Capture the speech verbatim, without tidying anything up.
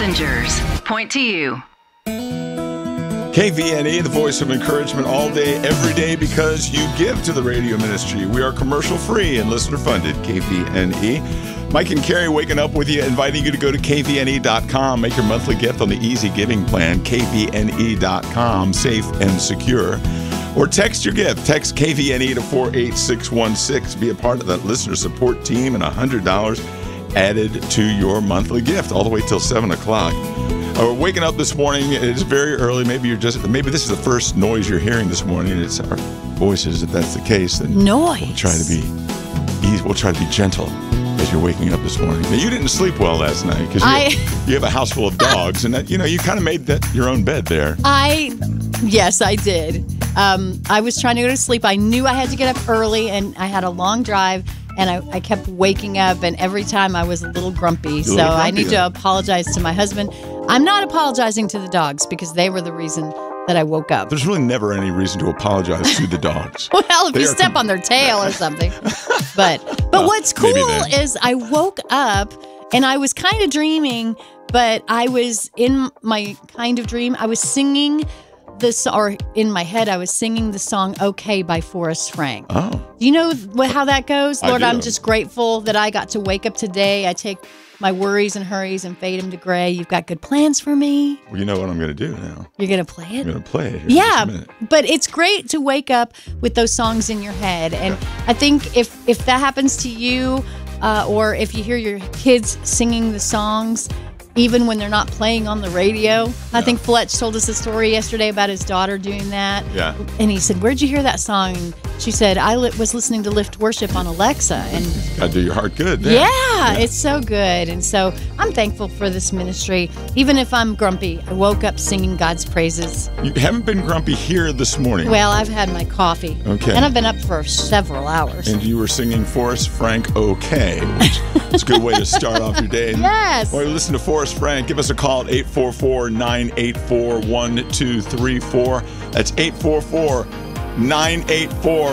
messengers point to you. K V N E, the voice of encouragement all day, every day, because you give to the radio ministry. We are commercial-free and listener-funded, K V N E. Mike and Carrie waking up with you, inviting you to go to K V N E dot com. Make your monthly gift on the Easy Giving Plan, K V N E dot com, safe and secure. Or text your gift. Text K V N E to four eight six one six. Be a part of that listener support team, and one hundred dollars added to your monthly gift all the way till seven o'clock. Uh, we're waking up this morning. It's very early. Maybe you're just maybe this is the first noise you're hearing this morning. It's our voices. If that's the case, then noise. We'll try to be easy. We'll try to be gentle as you're waking up this morning. Now, you didn't sleep well last night because you, I... you have a house full of dogs, and that, you know you kind of made that your own bed there. I yes, I did. Um, I was trying to go to sleep. I knew I had to get up early, and I had a long drive. And I, I kept waking up, and every time I was a little grumpy. You're so little grumpy, I need then. to apologize to my husband. I'm not apologizing to the dogs because they were the reason that I woke up. There's really never any reason to apologize to the dogs. Well, if They you are step com- on their tail or something. But but Well, what's maybe cool then. is I woke up and I was kind of dreaming, but I was in my kind of dream. I was singing this, or in my head, I was singing the song "Okay" by Forrest Frank. Oh. Do you know what, how that goes? I Lord, do. I'm just grateful that I got to wake up today. I take my worries and hurries and fade them to gray. You've got good plans for me. Well, you know what I'm going to do now. You're going to play it? I'm going to play it here Yeah, in just a minute. but it's great to wake up with those songs in your head. And I think if, if that happens to you, uh, or if you hear your kids singing the songs, even when they're not playing on the radio. I think Fletch told us a story yesterday about his daughter doing that. Yeah. And he said, "Where'd you hear that song?" And she said, I li- was listening to Lift Worship on Alexa. And Got to do your heart good then. yeah, yeah, it's so good. And so I'm thankful for this ministry. Even if I'm grumpy, I woke up singing God's praises. You haven't been grumpy here this morning. Well, I've had my coffee. Okay. And I've been up for several hours. And you were singing Forrest Frank "Okay," which is a good way to start off your day. Yes. While you listen to Forrest Frank, give us a call at eight four four, nine eight four, one two three four. That's eight four four, nine eight four,